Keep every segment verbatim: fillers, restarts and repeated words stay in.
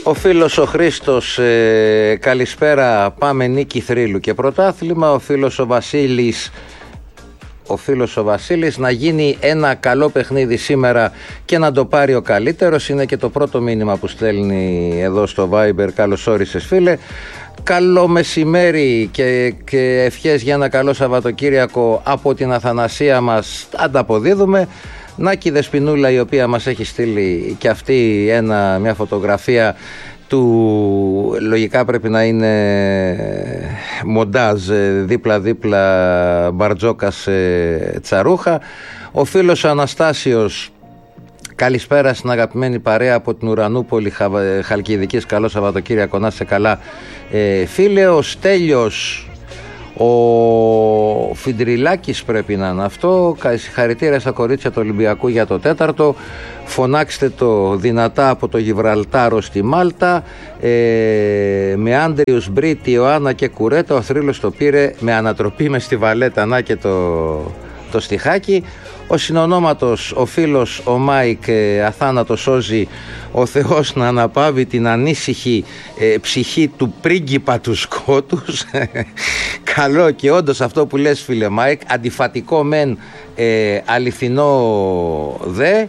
Ο φίλος ο Χρήστος, ε, καλησπέρα, πάμε νίκη θρύλου και πρωτάθλημα. Ο φίλος ο Βασίλης, ο φίλος ο Βασίλης, να γίνει ένα καλό παιχνίδι σήμερα και να το πάρει ο καλύτερος. Είναι και το πρώτο μήνυμα που στέλνει εδώ στο Viber. Καλώς όρισες φίλε. Καλό μεσημέρι και, και ευχές για ένα καλό Σαββατοκύριακο από την Αθανασία μας. Ανταποδίδουμε. Νάκη Δεσποινούλα, η οποία μας έχει στείλει και αυτή ένα, μια φωτογραφία του, λογικά πρέπει να είναι μοντάζ, δίπλα-δίπλα Μπαρτζόκας Τσαρούχα. Ο φίλος Αναστάσιος, καλησπέρα στην αγαπημένη παρέα από την Ουρανούπολη Χαλκιδικής. Καλό Σαββατοκύριακο, να είσαι καλά ε, φίλε. Ο Στέλιος, ο Φιντριλάκης πρέπει να είναι αυτό. Συγχαρητήρια στα κορίτσια του Ολυμπιακού για το τέταρτο. Φωνάξτε το δυνατά από το Γιβραλτάρο στη Μάλτα. ε, Με Άντριους Μπρίτ, Ιωάννα και Κουρέτα. Ο θρύλος το πήρε με ανατροπή με στη Βαλέτα. Να και το, το στιχάκι. Ο συνονόματος, ο φίλος ο Μάικ, ε, αθάνατο σώζει, ο Θεός να αναπαύει την ανήσυχη ε, ψυχή του πρίγκιπα του σκότους. Καλό, και όντως αυτό που λες φίλε Μάικ, αντιφατικό μεν, ε, αληθινό δε.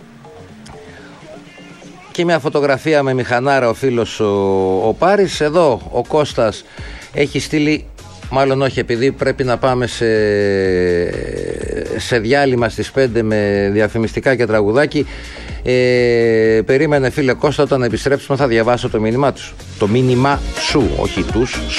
Και μια φωτογραφία με μηχανάρα ο φίλος ο, ο Πάρης. Εδώ ο Κώστας έχει στείλει, μάλλον όχι, επειδή πρέπει να πάμε σε, σε διάλειμμα στις πέντε με διαφημιστικά και τραγουδάκι. ε, Περίμενε φίλε Κώστα, όταν επιστρέψουμε θα διαβάσω το μήνυμά τους. Το μήνυμα σου, όχι τους.